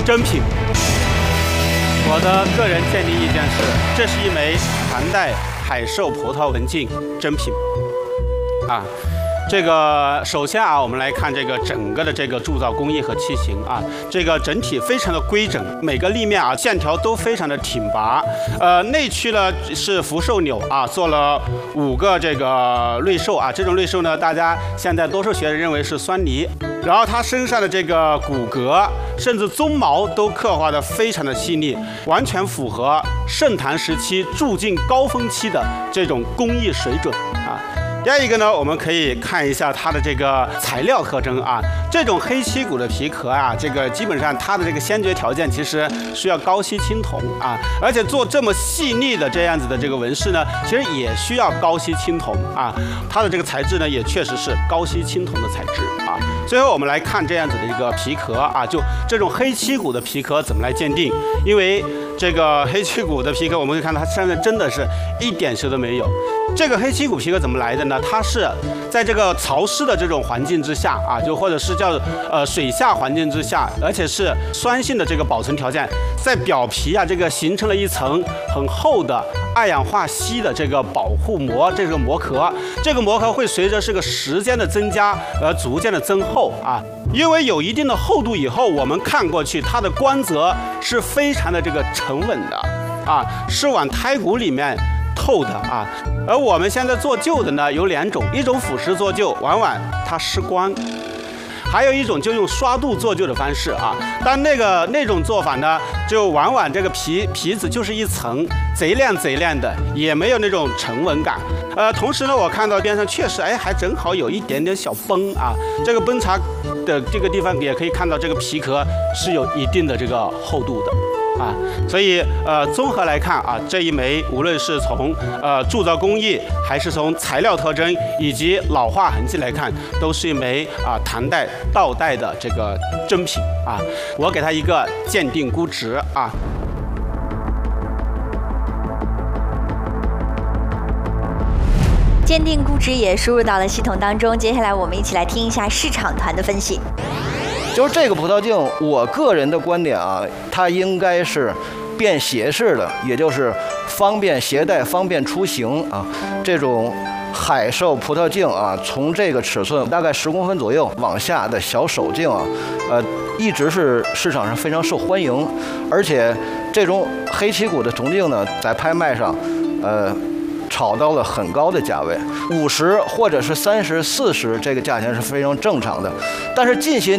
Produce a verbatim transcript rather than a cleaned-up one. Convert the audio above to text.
真品。我的个人鉴定意见是，这是一枚唐代海寿葡萄文镜真品。啊。这个首先啊，我们来看这个整个的这个铸造工艺和器型啊，这个整体非常的规整，每个立面啊线条都非常的挺拔。呃，内区呢是福寿钮啊，做了五个这个瑞兽啊，这种瑞兽呢，大家现在多数学者认为是酸泥。然后它身上的这个骨骼，甚至鬃毛都刻画的非常的细腻，完全符合盛唐时期铸镜高峰期的这种工艺水准啊。第二一个呢，我们可以看一下它的这个材料特征啊。这种黑漆骨的皮壳啊，这个基本上它的这个先决条件其实需要高稀青铜啊，而且做这么细腻的这样子的这个纹饰呢，其实也需要高稀青铜啊。它的这个材质呢，也确实是高稀青铜的材质啊。最后我们来看这样子的一个皮壳啊，就这种黑漆骨的皮壳怎么来鉴定？因为这个黑漆骨的皮壳，我们可以看到它上面真的是一点锈都没有。这个黑漆骨皮革怎么来的呢？它是在这个潮湿的这种环境之下啊，就或者是叫呃水下环境之下，而且是酸性的这个保存条件，在表皮啊这个形成了一层很厚的二氧化锡的这个保护膜，这个膜壳，这个膜壳会随着这个时间的增加而逐渐的增厚啊。因为有一定的厚度以后，我们看过去它的光泽是非常的这个沉稳的啊，是往胎骨里面透的啊。而我们现在做旧的呢有两种，一种腐蚀做旧，往往它失光；还有一种就用刷度做旧的方式啊。但那个那种做法呢，就往往这个皮皮子就是一层贼亮贼亮的，也没有那种沉稳感。呃，同时呢，我看到边上确实哎还正好有一点点小崩啊，这个崩擦的这个地方也可以看到这个皮壳是有一定的这个厚度的。啊，所以呃，综合来看啊，这一枚无论是从呃铸造工艺，还是从材料特征以及老化痕迹来看，都是一枚啊唐代道代的这个真品啊。我给它一个鉴定估值啊。 鉴定估值也输入到了系统当中，接下来我们一起来听一下市场团的分析。 就是这个葡萄镜，我个人的观点啊，它应该是便携式的，也就是方便携带、方便出行啊。这种海寿葡萄镜啊，从这个尺寸大概十公分左右往下的小手镜啊，呃，一直是市场上非常受欢迎。而且这种黑漆骨的铜镜呢，在拍卖上，呃。炒到了很高的价位，五十或者是三十、四十，这个价钱是非常正常的。但是近些